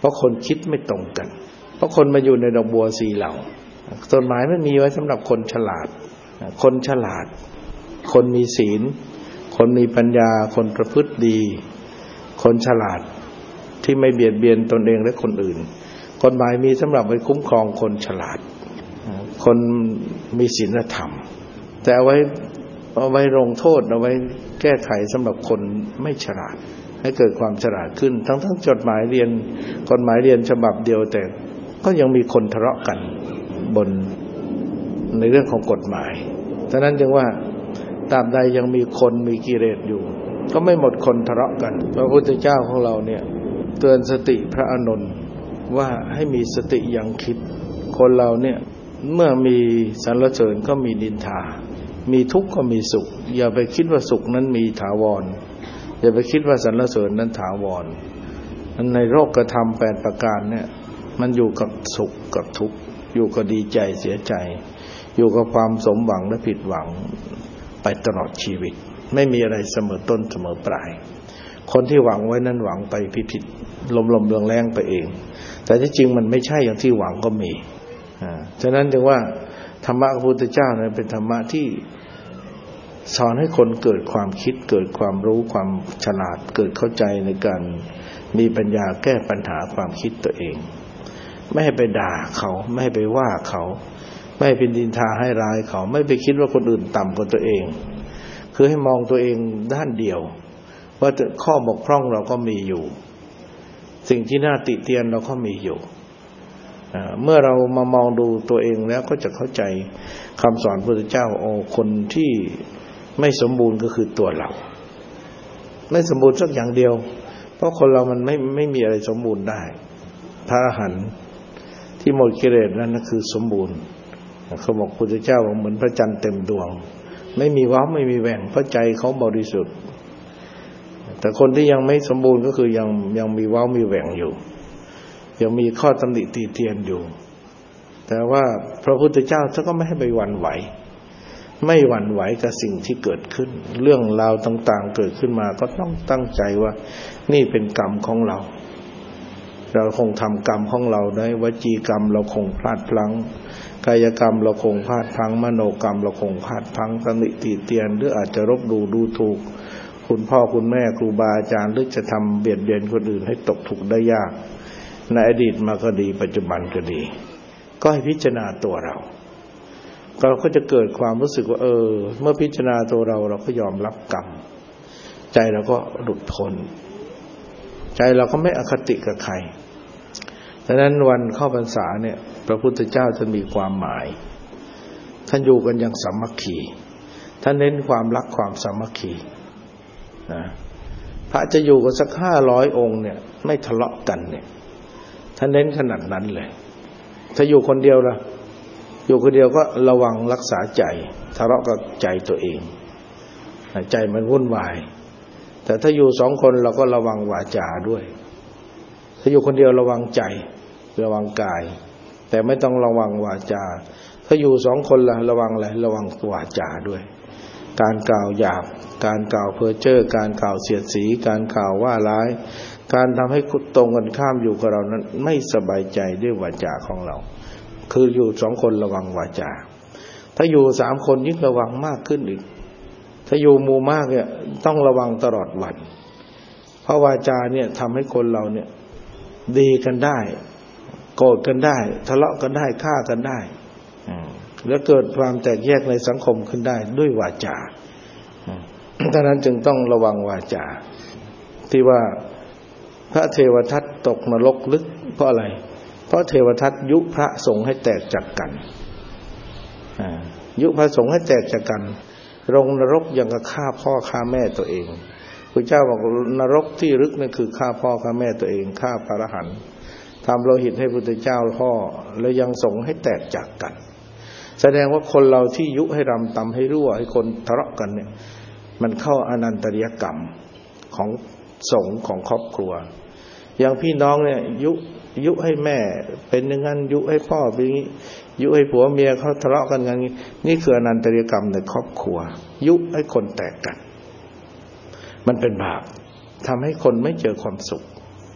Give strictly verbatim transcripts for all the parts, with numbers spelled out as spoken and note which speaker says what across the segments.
Speaker 1: เพราะคนคิดไม่ตรงกันเพราะคนมาอยู่ในดอกบัวสีเหล่ากฎหมายมันมีไว้สำหรับคนฉลาดคนฉลาดคนมีศีลคนมีปัญญาคนประพฤติดีคนฉลาดที่ไม่เบียดเบียนตนเองและคนอื่นกฎหมายมีสำหรับไว้คุ้มครองคนฉลาดคนมีศีลธรรมแต่เอาไว้เอาไว้ลงโทษเอาไว้แก้ไขสำหรับคนไม่ฉลาดให้เกิดความฉลาดขึ้นทั้งทั้งจดหมายเรียนกฎหมายเรียนฉบับเดียวแต่ก็ยังมีคนทะเลาะกันบนในเรื่องของกฎหมายฉะนั้นจึงว่าตราบใดยังมีคนมีกิเลสอยู่ก็ไม่หมดคนทะเลาะกันพระพุทธเจ้าของเราเนี่ยเตือนสติพระอานนท์ว่าให้มีสติยังคิดคนเราเนี่ยเมื่อมีสรรเสริญก็มีนินทามีทุกข์ก็มีสุขอย่าไปคิดว่าสุขนั้นมีถาวรอย่าไปคิดว่าสรรเสริญนั้นถาวรในโลกธรรมแปดประการเนี่ยมันอยู่กับสุขกับทุกข์อยู่กับดีใจเสียใจอยู่กับความสมหวังและผิดหวังไปตลอดชีวิตไม่มีอะไรเสมอต้นเสมอปลายคนที่หวังไว้นั้นหวังไปผิดๆลมๆเรืองแรงไปเองแต่ที่จริงมันไม่ใช่อย่างที่หวังก็มีอ่าฉะนั้นจึงว่าธรรมะของพระพุทธเจ้าเนี่ยเป็นธรรมะที่สอนให้คนเกิดความคิดเกิดความรู้ความฉลาดเกิดเข้าใจในการมีปัญญาแก้ปัญหาความคิดตัวเองไม่ให้ไปด่าเขาไม่ให้ไปว่าเขาไม่ให้เป็นดินทาให้ร้ายเขาไม่ไปคิดว่าคนอื่นต่ำกว่าตัวเองคือให้มองตัวเองด้านเดียวว่าข้อบกพร่องเราก็มีอยู่สิ่งที่น่าติเตียนเราก็มีอยู่เมื่อเรามามองดูตัวเองแล้วก็จะเข้าใจคำสอนพระพุทธเจ้าโอ้คนที่ไม่สมบูรณ์ก็คือตัวเราไม่สมบูรณ์สักอย่างเดียวเพราะคนเรามันไม่ไม่มีอะไรสมบูรณ์ได้พระอรหันต์ที่หมดกิเลสนั่นก็คือสมบูรณ์เขาบอกพระพุทธเจ้าเหมือนพระจันทร์เต็มดวงไม่มีว้าวไม่มีแหว่งเพราะใจเขาบริสุทธิ์แต่คนที่ยังไม่สมบูรณ์ก็คือยังยังมีว้าวมีแหว่งอยู่ยังมีข้อตำหนิตีเตียนอยู่แต่ว่าพระพุทธเจ้าท่านก็ไม่ให้ไปหวั่นไหวไม่หวั่นไหวกับสิ่งที่เกิดขึ้นเรื่องราวต่างๆเกิดขึ้นมาก็ต้องตั้งใจว่านี่เป็นกรรมของเราเราคงทำกรรมของเราได้วจีกรรมเราคงพลาดพลั้งกายกรรมเราคงพลาดพลั้งมโนกรรมเราคงพลาดพลั้งตำหนิตีเตียนหรืออาจจะรบดูดูถูกคุณพ่อคุณแม่ครูบาอาจารย์หรือจะทำเบียดเบียนคนอื่นให้ตกทุกข์ได้ยากในอดีตมาก็ดีปัจจุบันก็ดีก็ให้พิจารณาตัวเราเราก็จะเกิดความรู้สึกว่าเออเมื่อพิจารณาตัวเราเราก็ยอมรับกรรมใจเราก็หลุดพ้นใจเราก็ไม่อคติกับใครดังนั้นวันเข้าพรรษาเนี่ยพระพุทธเจ้าท่านมีความหมายท่านอยู่กันอย่างสามัคคีท่านเน้นความรักความสามัคคีนะพระจะอยู่กันสักห้าร้อยองค์เนี่ยไม่ทะเลาะกันเนี่ยท่านเน้นขนาดนั้นเลยถ้าอยู่คนเดียวล่ะอยู่คนเดียวก็ระวังรักษาใจทะเลาะกับใจตัวเองใจมันวุ่นวายแต่ถ้าอยู่สองคนเราก็ระวังวาจาด้วยถ้าอยู่คนเดียวระวังใจระวังกายแต่ไม่ต้องระวังวาจาถ้าอยู่สองคนล่ะระวังอะไรระวังวาจาด้วยการกล่าวหยาบการกล่าวเพ้อเจ้อการกล่าวเสียดสีการกล่าวว่าร้ายการทำให้ตรงกันข้ามอยู่กับเรานั้นไม่สบายใจด้วยวาจาของเราคืออยู่สองคนระวังวาจาถ้าอยู่สามคนยิ่งระวังมากขึ้นอีกถ้าอยู่หมู่มากเนี่ยต้องระวังตลอดวันเพราะวาจาเนี่ยทำให้คนเราเนี่ยดีกันได้โกรธกันได้ทะเลาะกันได้ฆ่ากันได้แล้วเกิดความแตกแยกในสังคมขึ้นได้ด้วยวาจาดังนั้นจึงต้องระวังวาจาที่ว่าพระเทวทัตตกนรกลึกเพราะอะไรเพราะเทวทัตยุพระสงฆ์ให้แตกจากกันยุพระสงฆ์ให้แตกจากกันลงนรกยังกับฆ่าพ่อฆ่าแม่ตัวเองพระเจ้าบอกนรกที่ลึกนั่นคือฆ่าพ่อฆ่าแม่ตัวเองฆ่าพระอรหันต์ทำโลหิตให้พระพุทธเจ้าพ่อแล้วยังสงฆ์ให้แตกจากกันแสดงว่าคนเราที่ยุให้รำตำให้รั่วให้คนทะเลาะกันเนี่ยมันเข้าอนันตริยกรรมของสงฆ์ของครอบครัวอย่างพี่น้องเนี่ยยุยุให้แม่เป็นอย่างนั้นยุให้พ่อเป็นอย่างนี้ยุให้ผัวเมียเขาทะเลาะกันอย่างนี้นี่คืออนันตริยกรรมในครอบครัวยุให้คนแตกกันมันเป็นบาปทำให้คนไม่เจอความสุข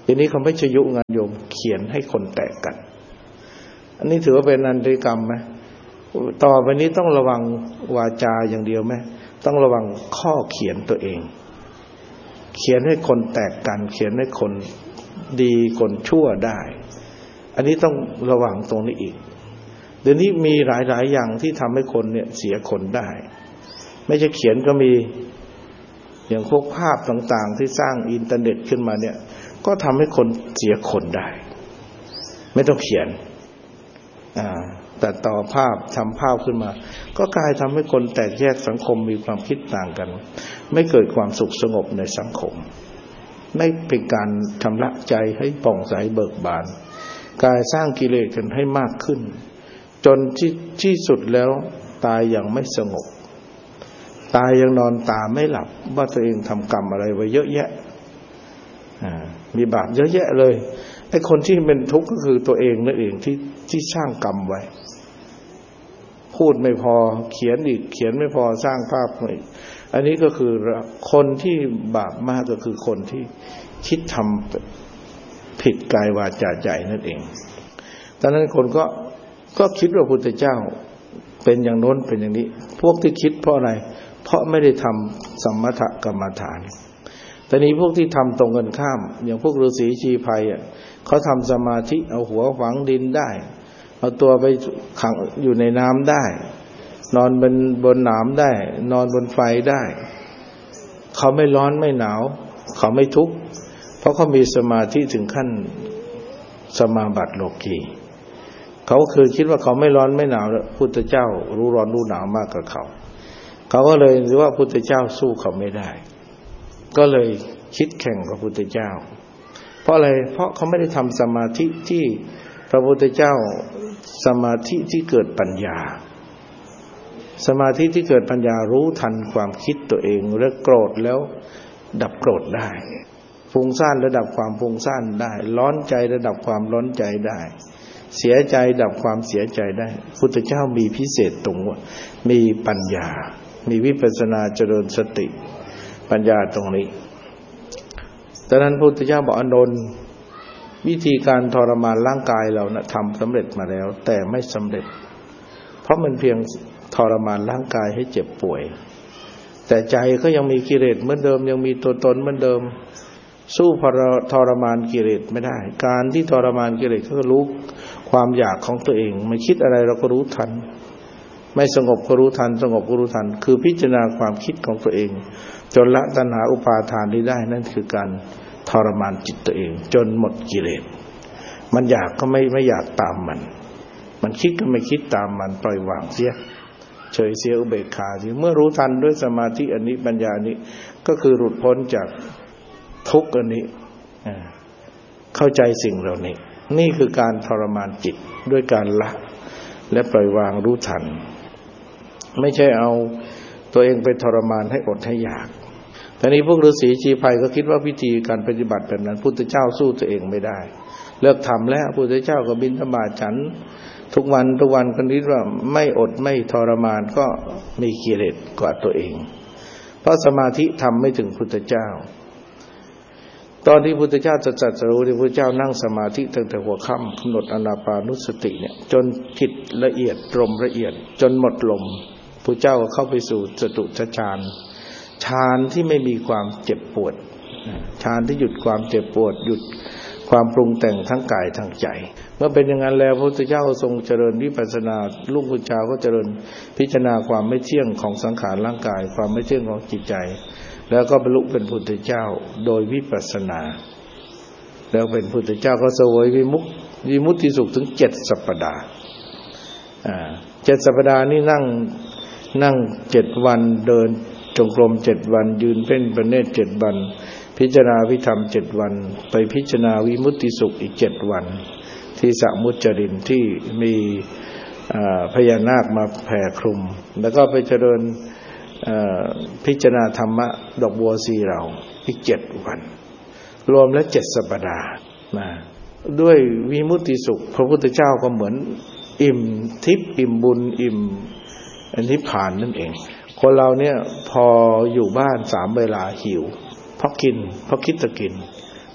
Speaker 1: ทีนี้เขาไม่ชยุงานโยมเขียนให้คนแตกกันอันนี้ถือว่าเป็นอันตรกรรมไหมต่อไปนี้ต้องระวังวาจาอย่างเดียวไหมต้องระวังข้อเขียนตัวเองเขียนให้คนแตกกันเขียนให้คนดีคนชั่วได้อันนี้ต้องระวังตรงนี้อีกเดี๋ยวนี้มีหลายๆอย่างที่ทำให้คนเนี่ยเสียคนได้ไม่ใช่เขียนก็มีอย่างพวกภาพต่างๆที่สร้างอินเทอร์เน็ตขึ้นมาเนี่ยก็ทำให้คนเสียคนได้ไม่ต้องเขียนอ่าแต่ต่อภาพทำภาพขึ้นมาก็กลายทำให้คนแตกแยกสังคมมีความคิดต่างกันไม่เกิดความสุขสงบในสังคมไม่เป็นการชำระใจให้ผ่องใสเบิกบานกลายสร้างกิเลสกันให้มากขึ้นจนที่ที่สุดแล้วตายอย่างไม่สงบตายยังนอนตาไม่หลับว่าตัวเองทำกรรมอะไรไว้เยอะแยะมีบาปเยอะแยะเลยไอ้คนที่เป็นทุกข์ก็คือตัวเองนั่นเองที่ที่สร้างกรรมไว้พูดไม่พอเขียนอีกเขียนไม่พอสร้างภาพอีกอันนี้ก็คือคนที่บาปมากก็คือคนที่คิดทำผิดกายวาจาใจนั่นเองดังนั้นคนก็ก็คิดว่าพระพุทธเจ้าเป็นอย่างโน้นเป็นอย่างนี้พวกที่คิดเพราะอะไรเพราะไม่ได้ทำสมถกรรมฐานแต่นี้พวกที่ทำตรงกันข้ามอย่างพวกฤาษีชีไพรอ่ะเขาทำสมาธิเอาหัวฝังดินได้เอาตัวไปขังอยู่ในน้ำได้นอนบนบนหนามได้นอนบนไฟได้เขาไม่ร้อนไม่หนาวเขาไม่ทุกข์เพราะเขามีสมาธิถึงขั้นสมาบัติโลกีเขาคือคิดว่าเขาไม่ร้อนไม่หนาวแล้วพุทธเจ้ารู้ร้อนรู้หนาวมากกว่าเขาเขาก็เลยรู้ว่าพุทธเจ้าสู้เขาไม่ได้ก็เลยคิดแข่งกับพุทธเจ้าเพราะอะไรเพราะเขาไม่ได้ทำสมาธิที่พระพุทธเจ้าสมาธิที่เกิดปัญญาสมาธิที่เกิดปัญญารู้ทันความคิดตัวเองและโกรธแล้วดับโกรธได้ฟุ้งซ่านระดับความฟุ้งซ่านได้ร้อนใจระดับความร้อนใจได้เสียใจดับความเสียใจได้พุทธเจ้ามีพิเศษตรงว่ามีปัญญามีวิปัสสนาเจริญสติปัญญาตรงนี้ดังนั้นพระพุทธเจ้าบอกอานนท์วิธีการทรมานร่างกายเรานะทำสำเร็จมาแล้วแต่ไม่สำเร็จเพราะมันเพียงทรมานร่างกายให้เจ็บป่วยแต่ใจก็ยังมีกิเลสเหมือนเดิมยังมีตัวตนเหมือนเดิมสู้พอทรมานกิเลสไม่ได้การที่ทรมานกิเลสก็รู้ความอยากของตัวเองไม่คิดอะไรเราก็รู้ทันไม่สงบก็รู้ทันสงบก็รู้ทันคือพิจารณาความคิดของตัวเองจนละตัณหาอุปาทานได้นั่นคือการทรมานจิตตัวเองจนหมดกิเลสมันอยากก็ไม่ไม่อยากตามมันมันคิดก็ไม่คิดตามมันปล่อยวางเสียเฉยเสียอุเบกขาที่เมื่อรู้ทันด้วยสมาธิอันนี้ปัญญานี้ก็คือหลุดพ้นจากทุกข์อันนี้เข้าใจสิ่งเหล่านี้นี่คือการทรมานจิตด้วยการละและปล่อยวางรู้ทันไม่ใช่เอาตัวเองไปทรมานให้อดให้อยากแต่นี้พวกฤาษีชีไพรก็คิดว่าวิธีการปฏิบัติแบบนั้นพุทธเจ้าสู้ตัวเองไม่ได้เลิกทำแล้วพุทธเจ้าก็บิณฑบาตฉันทุกวันทุกวันคนคิดว่าไม่อดไม่ทรมานก็มีกิเลสกว่าตัวเองเพราะสมาธิทำไม่ถึงพุทธเจ้าตอนที่พุทธเจ้าจะตรัสรู้ที่พุทธเจ้านั่งสมาธิตั้งแต่หัวค่ำกำหนดอานาปานุสติเนี่ยจนจิตละเอียดลมละเอียดจนหมดลมพุทธเจ้าก็เข้าไปสู่จตุตฌานฌานที่ไม่มีความเจ็บปวดฌานที่หยุดความเจ็บปวดหยุดความปรุงแต่งทั้งกายทั้งใจเมื่อเป็นอย่างนั้นแล้วพระพุทธเจ้าทรงเจริญวิปัสสนาลูกพุทธเจ้าก็เจริญพิจารณาความไม่เที่ยงของสังขารร่างกายความไม่เที่ยงของจิตใจแล้วก็บรรลุเป็นพุทธเจ้าโดยวิปัสสนาแล้วเป็นพุทธเจ้าก็เสวยวิมุตติวิมุตติสุขถึงเจ็ดสัปดาห์อ่าเจ็ดสัปดาห์นี่นั่งนั่งเจ็ดวันเดินจงกรมเจ็ดวันยืนเพ่งประเนตรเจ็ดวันพิจารณาวิธรรมเจ็ดวันไปพิจารณาวิมุตติสุขอีกเจ็ดวันที่สมุจจรินที่มีพญานาคมาแผ่คลุมแล้วก็ไปเจริญพิจารณาธรรมะดอกบัวสีเหล่าอีกเจ็ดวันรวมแล้วเจ็ดสัปดาห์นะด้วยวิมุตติสุขพระพุทธเจ้าก็เหมือนอิ่มทิพย์อิ่มบุญอิ่มอันนี้ผ่านนั่นเองคนเราเนี่ยพออยู่บ้านสามเวลาหิวเพราะกินเพราะคิดจะกินแต่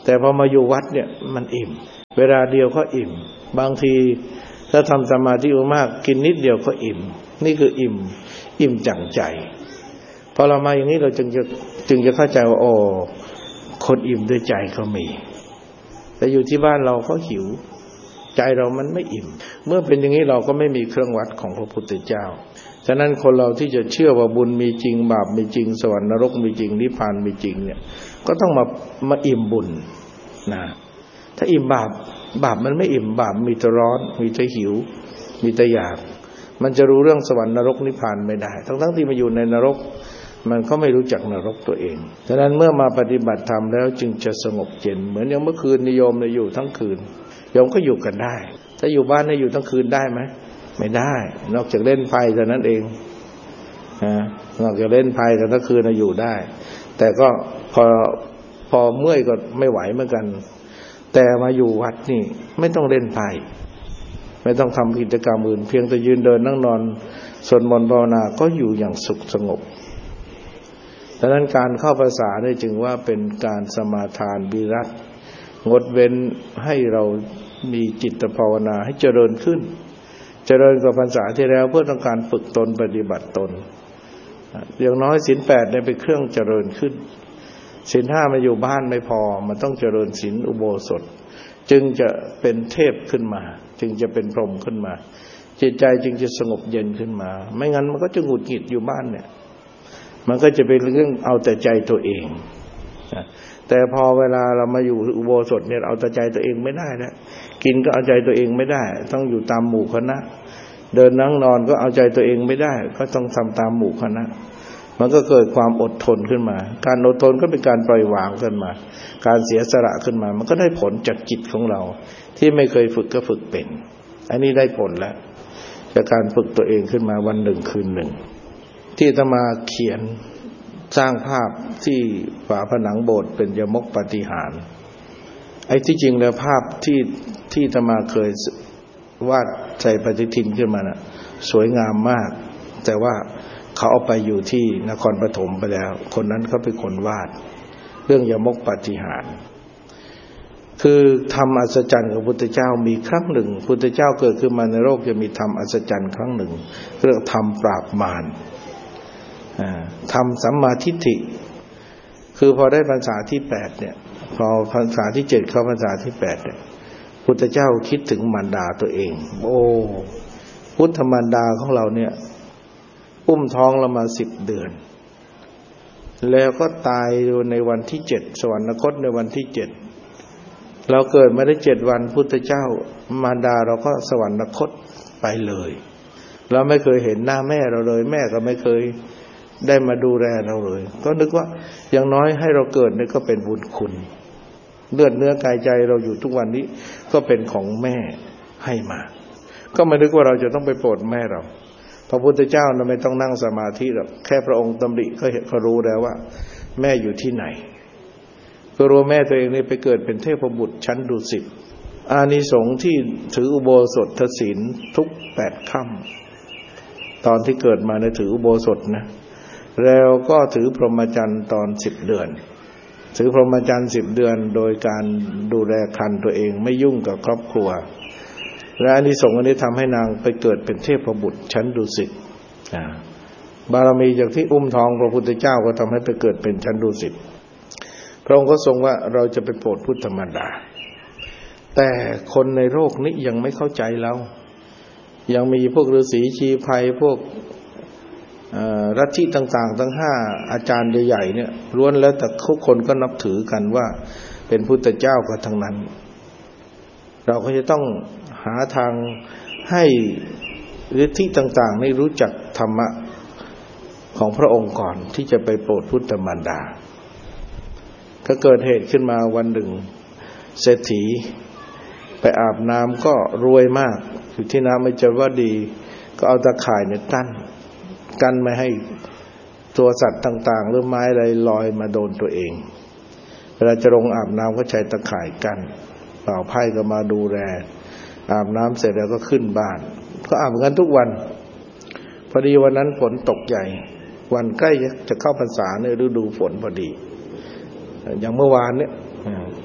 Speaker 1: แต่พอมาอยู่วัดเนี่ยมันอิ่มเวลาเดียวก็อิ่มบางทีถ้าทำสมาธิมากกินนิดเดียวก็อิ่มนี่คืออิ่มอิ่มจังใจพอเรามาอย่างนี้เราจึงจะจึงจะเข้าใจว่าโอ้คนอิ่มด้วยใจก็มีแต่อยู่ที่บ้านเราก็หิวใจเรามันไม่อิ่มเมื่อเป็นอย่างนี้เราก็ไม่มีเครื่องวัดของพระพุทธเจ้าฉะนั้นคนเราที่จะเชื่อว่าบุญมีจริงบาปมีจริงสวรรค์นรกมีจริงนิพพานมีจริงเนี่ยก็ต้องมามาอิ่มบุญนะถ้าอิ่มบาปบาปมันไม่อิ่มบาปมีแต่ร้อนมีแต่หิวมีแต่อยากมันจะรู้เรื่องสวรรค์นรกนิพพานไม่ได้ทั้งๆที่มาอยู่ในนรกมันก็ไม่รู้จักนรกตัวเองฉะนั้นเมื่อมาปฏิบัติธรรมแล้วจึงจะสงบเย็นเหมือนอย่างเมื่อคืนนิยมเนี่ยอยู่ทั้งคืนโยมก็อยู่กันได้ถ้าอยู่บ้านเนี่ยอยู่ทั้งคืนได้ไหมไม่ได้นอกจากเล่นไพ่เท่านั้นเองนะนอกจากเล่นไพ่กันทั้งคืนอยู่ได้แต่ก็พอพอเมื่อยก็ไม่ไหวเหมือนกันแต่มาอยู่วัดนี่ไม่ต้องเล่นไพ่ไม่ต้องทำกิจกรรมอื่นเพียงแต่ยืนเดินนั่งนอนสวดมนต์ภาวนาก็อยู่อย่างสุขสงบดังนั้นการเข้าพรรษาได้จึงว่าเป็นการสมาทานวิรัติงดเว้นให้เรามีจิตภาวนาให้เจริญขึ้นเจริญกว่าพรรษาที่แล้วเพื่อต้องการฝึกตนปฏิบัติตนอย่างน้อยศีลแปดเนี่ยเป็นเครื่องเจริญขึ้นศีลห้ามาอยู่บ้านไม่พอมันต้องเจริญศีลอุโบสถจึงจะเป็นเทพขึ้นมาจึงจะเป็นพรหมขึ้นมาจิตใจจึงจะสงบเย็นขึ้นมาไม่งั้นมันก็จะหงุดหงิดอยู่บ้านเนี่ยมันก็จะเป็นเรื่องเอาแต่ใจตัวเองแต่พอเวลาเรามาอยู่อุโบสถเนี่ยเอาแต่ใจตัวเองไม่ได้แล้วกินก็เอาใจตัวเองไม่ได้ต้องอยู่ตามหมู่คณะเดินนั่งนอนก็เอาใจตัวเองไม่ได้ก็ต้องทำตามหมู่คณะมันก็เกิดความอดทนขึ้นมาการอดทนก็เป็นการปล่อยวางขึ้นมาการเสียสละขึ้นมามันก็ได้ผลจากจิตของเราที่ไม่เคยฝึกก็ฝึกเป็นอันนี้ได้ผลแล้วจากการฝึกตัวเองขึ้นมาวันหนึ่งคืนหนึ่งที่อาตมาเขียนสร้างภาพที่ฝาผนังโบสถ์เป็นยมกปาฏิหาริย์ไอ้ที่จริงแล้วภาพที่ที่อาตมาเคยวาดใส่ปฏิทินขึ้นมาน่ะสวยงามมากแต่ว่าเขาเอาไปอยู่ที่นครปฐมไปแล้วคนนั้นเขาเป็นคนวาดเรื่องยมกปาฏิหาริย์คือธรรมอัศจรรย์ของพุทธเจ้ามีครั้งหนึ่งพุทธเจ้าเกิดขึ้นมาในโลกจะมีธรรมอัศจรรย์ครั้งหนึ่งเรื่องธรรมปราบมารธรรมสัมมาทิฏฐิคือพอได้พรรษาที่แปดเนี่ยพอพรรษาที่เจ็ดเข้าพรรษาที่แปดเนี่ยพุทธเจ้าคิดถึงมารดาตัวเองโอ้พุทธมารดาของเราเนี่ยอุ้มท้องเรามาสิบเดือนแล้วก็ตายในวันที่เจ็ดสวรรคตในวันที่เจ็ดเราเกิดมาได้เจ็ดวันพุทธเจ้ามารดาเราก็สวรรคตไปเลยเราไม่เคยเห็นหน้าแม่เราเลยแม่ก็ไม่เคยได้มาดูแลเราเลยก็นึกว่าอย่างน้อยให้เราเกิดนี่ก็เป็นบุญคุณเลือดเนื้อกายใจเราอยู่ทุกวันนี้ก็เป็นของแม่ให้มาก็ไม่นึกว่าเราจะต้องไปโปรดแม่เราพระพุทธเจ้าน่ะไม่ต้องนั่งสมาธิหรอกแค่พระองค์ตำริก็เห็นก็รู้แล้วว่าแม่อยู่ที่ไหนก็รู้แม่ตัวเองนี่ไปเกิดเป็นเทพบุตรชั้นดุสิตอานิสงส์ที่ถืออุโบสถศีลทุกแปดค่ำตอนที่เกิดมาเนี่ยถืออุโบสถนะแล้วก็ถือพรหมจรรย์ตอนสิบเดือนถือพรหมจรรย์สิบเดือนโดยการดูแลครรภ์ตัวเองไม่ยุ่งกับครอบครัวและอานิสงส์อันนี้ทำให้นางไปเกิดเป็นเทพบุตรชั้นดุสิตบารมีจากที่อุ้มท้องพระพุทธเจ้าก็ทำให้ไปเกิดเป็นชั้นดุสิตพระองค์ก็ทรงว่าเราจะไปโปรดพุทธมารดาแต่คนในโลกนี้ยังไม่เข้าใจเรายังมีพวกฤาษีชีไพรพวกลัทธิต่างๆทั้งห้าอาจารย์ใหญ่ๆเนี่ยล้วนแล้วแต่ทุกคนก็นับถือกันว่าเป็นพุทธเจ้ากันทั้งนั้นเราก็จะต้องหาทางให้ลัทธิต่างๆได้รู้จักธรรมะของพระองค์ก่อนที่จะไปโปรดพุทธมารดาก็เกิดเหตุขึ้นมาวันหนึ่งเศรษฐีไปอาบน้ำก็รวยมากอยู่ที่น้ำไม่เจอว่าดีก็เอาตะข่ายเนี่ยกั้นกันไม่ให้ตัวสัตว์ต่างๆหรือไม้อะไรลอยมาโดนตัวเองเวลาจะลงอาบน้ำก็ใช้ตะข่ายกันเป่าไพ่ก็มาดูแลอาบน้ำเสร็จแล้วก็ขึ้นบ้านก็อาบกันทุกวันพอดีวันนั้นฝนตกใหญ่วันใกล้จะเข้าพรรษาในฤดูฝนพอดีอย่างเมื่อวานเนี่ย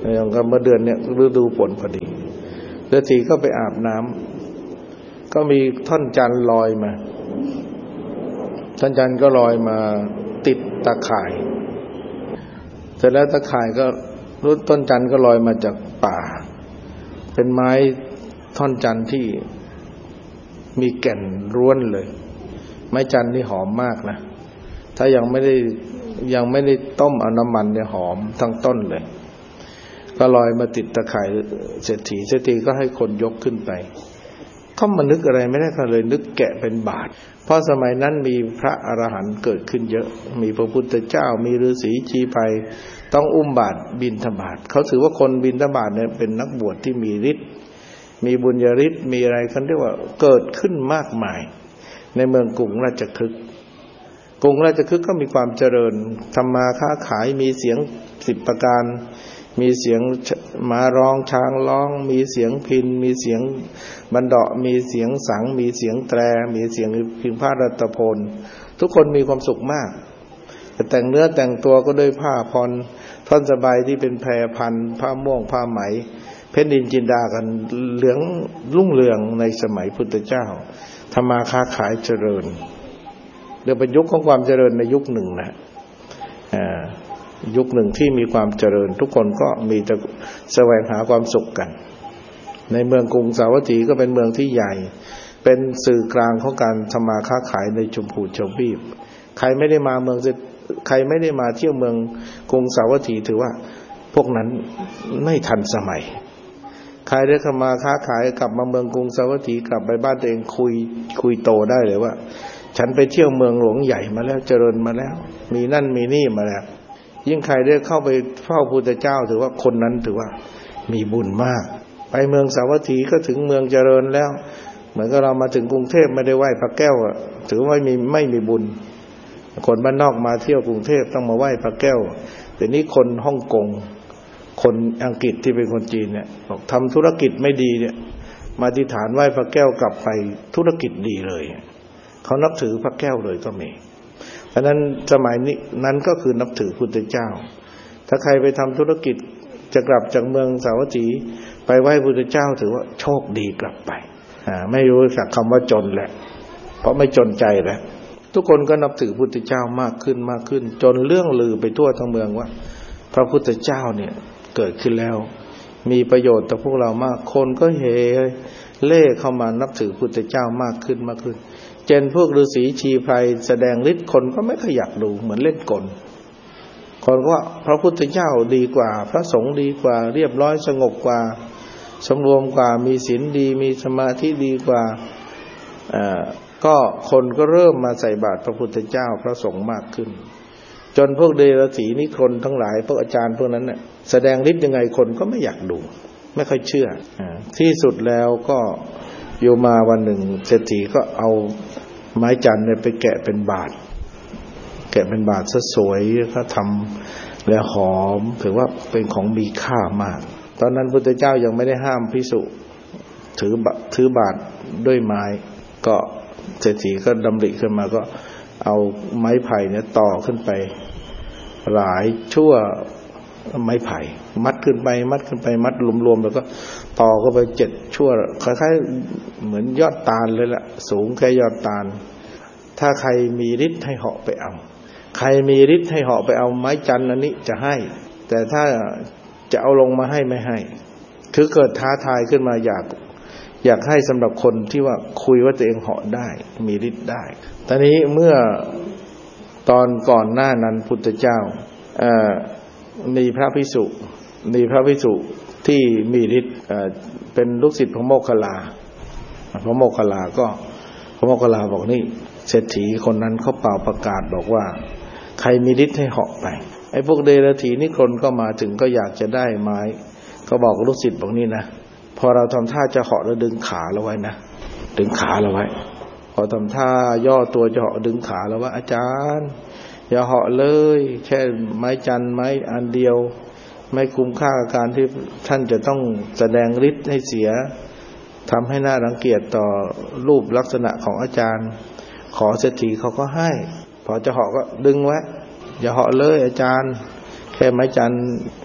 Speaker 1: อย่างกับเมื่อเดือนเนี่ยฤดูฝนพอดีเศรษฐีก็ไปอาบน้ำก็มีท่อนจันทร์ลอยมาท่อนจันทร์ก็ลอยมาติดตาข่ายเสร็จแล้วตาข่ายก็รุ่นต้นจันทร์ก็ลอยมาจากป่าเป็นไม้ท่อนจันทร์ที่มีแก่นร้วนเลยไม้จันทร์นี่หอมมากนะถ้ายังไม่ได้ยังไม่ได้ต้มเอาน้ำมันเนี่ยหอมทั้งต้นเลยก็ลอยมาติดตะข่ายเศรษฐีเศรษฐีก็ให้คนยกขึ้นไปเขามานึกอะไรไม่ได้ก็เลยนึกแกะเป็นบาตรเพราะสมัยนั้นมีพระอรหันต์เกิดขึ้นเยอะมีพระพุทธเจ้ามีฤาษีชีไพรต้องอุ้มบาตรบิณฑบาตเขาถือว่าคนบิณฑบาตเนี่ยเป็นนักบวชที่มีฤทธิ์มีบุญญาฤทธิ์มีอะไรเขาเรียกว่าเกิดขึ้นมากมายในเมืองกรุงราชคฤห์กรุงราชคฤห์ก็มีความเจริญทำมาค้าขายมีเสียงสิบประการมีเสียงม้าร้องช้างร้องมีเสียงพิณมีเสียงบันเดาะมีเสียงสังมีเสียงแตรมีเสียงพิณพาทรัตพลทุกคนมีความสุขมากแต่งเนื้อแต่งตัวก็ด้วยผ้าพรท่อนสบายที่เป็นแพรพันผ้าม่วงผ้าไหมเพชรนินจินดากันเหลืองรุ่งเรืองในสมัยพุทธเจ้าทำมาค้าขายเจริญเดี๋ยวเป็นยุคของความเจริญในยุคหนึ่งนะอ่ายุคหนึ่งที่มีความเจริญทุกคนก็มีแต่แสวงหาความสุขกันในเมืองกรุงสาวัตถีก็เป็นเมืองที่ใหญ่เป็นสื่อกลางของการทำมาค้าขายในชมพูชมพีใครไม่ได้มาเมืองใครไม่ได้มาเที่ยวเมืองกรุงสาวัตถีถือว่าพวกนั้นไม่ทันสมัยใครได้เข้ามาค้าขายกลับมาเมืองกรุงสาวัตถีกลับไปบ้านตัวเองคุยคุยโตได้เลยว่าฉันไปเที่ยวเมืองหลวงใหญ่มาแล้วเจริญมาแล้วมีนั่นมีนี่มาแล้วยิ่งใครได้เข้าไปเฝ้าพระพุทธเจ้าถือว่าคนนั้นถือว่ามีบุญมากไปเมืองสาวัตถีก็ถึงเมืองเจริญแล้วเหมือนกับเรามาถึงกรุงเทพไม่ได้ไหว้พระแก้วอ่ะถือว่าไม่มีไม่มีบุญคนบ้านนอกมาเที่ยวกรุงเทพต้องมาไหว้พระแก้วแต่นี้คนฮ่องกงคนอังกฤษที่เป็นคนจีนเนี่ยบอกทำธุรกิจไม่ดีเนี่ยมาอธิษฐานไหว้พระแก้วกลับไปธุรกิจดีเลยเขานับถือพระแก้วเลยก็มีเพราะนั้นสมัยนี้นั้นก็คือนับถือพุทธเจ้าถ้าใครไปทำธุรกิจจะกลับจากเมืองสาวัตถีไปไหว้พุทธเจ้าถือว่าโชคดีกลับไปอ่าไม่รู้จักคำว่าจนแหละเพราะไม่จนใจแล้วทุกคนก็นับถือพุทธเจ้ามากขึ้นมากขึ้นจนเรื่องลือไปทั่วทั้งเมืองว่าพระพุทธเจ้าเนี่ยเกิดขึ้นแล้วมีประโยชน์ต่อพวกเรามากคนก็เฮเล่เข้ามานับถือพุทธเจ้ามากขึ้นมากขึ้นเจนพวกฤาษีชีไพรแสดงฤทธิ์คนก็ไม่ค่อยอยากดูเหมือนเล่นกลคนก็ว่าพระพุทธเจ้าดีกว่าพระสงฆ์ดีกว่าเรียบร้อยสงบกว่าสำรวมกว่ามีศีลดีมีสมาธิดีกว่าอ่าก็คนก็เริ่มมาใส่บาตรพระพุทธเจ้าพระสงฆ์มากขึ้นจนพวกเดรัจฉีนิครนทั้งหลายพวกอาจารย์พวกนั้นน่ะแสดงฤทธิ์ยังไงคนก็ไม่อยากดูไม่ค่อยเชื่ออ่าที่สุดแล้วก็อยู่มาวันหนึ่งเศรษฐีก็เอาไม้จันทร์เนี่ยไปแกะเป็นบาตรแกะเป็นบาตรซะสวยก็ทำแล้วหอมถือว่าเป็นของมีค่ามากตอนนั้นพุทธเจ้ายังไม่ได้ห้ามภิกษุถือถือบาตรด้วยไม้ก็เศรษฐีก็ดำริขึ้นมาก็เอาไม้ไผ่เนี่ยต่อขึ้นไปหลายชั่วไม้ไผ่มัดขึ้นไปมัดขึ้นไปมัดรวมๆแล้วก็ต่อเข้าไปเจ็ดชั่วคล้ายๆเหมือนยอดตาลเลยล่ะสูงแค่ยอดตาลถ้าใครมีฤทธิ์ให้เหาะไปเอาใครมีฤทธิ์ให้เหาะไปเอาไม้จันทร์อันนี้จะให้แต่ถ้าจะเอาลงมาให้ไม่ให้คือเกิดท้าทายขึ้นมาอยากอยากให้สำหรับคนที่ว่าคุยว่าตัวเองเหาะได้มีฤทธิ์ได้ตอนนี้เมื่อตอนก่อนหน้านั้นพุทธเจ้าเอ่อมีพระภิกษุมีพระภิกษุที่มีฤทธิ์เอ่อเป็นลูกศิษย์พระโมคคัลลาพระโมคคัลลาก็พระโมคคัลลาบอกนี่เศรษฐีคนนั้นเขาเป่าประกาศบอกว่าใครมีฤทธิ์ให้เหาะไปไอ้พวกเดรัจฉีนิครนก็มาถึงก็อยากจะได้ไม้ก็บอกลูกศิษย์บอกนี่นะพอเราทำท่าจะเหาะแล้วดึงขาเราไว้นะดึงขาเราไว้พอทำท่าย่อตัวจะเหาะดึงขาเราไว้อาจารย์อย่าเหาะเลยแค่ไม้จันทร์ไม้อันเดียวไม่คุ้มค่ากับการที่ท่านจะต้องแสดงฤทธิ์ให้เสียทำให้น่ารังเกียจต่อรูปลักษณะของอาจารย์ขอเศรษฐีเขาก็ให้พอจะเหาะก็ดึงไว้อย่าเหาะเลยอาจารย์แค่ไม้จันทร์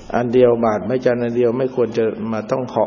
Speaker 1: อันเดียวบาทไม้จันทร์อันเดียวไม่ควรจะมาต้องเหาะ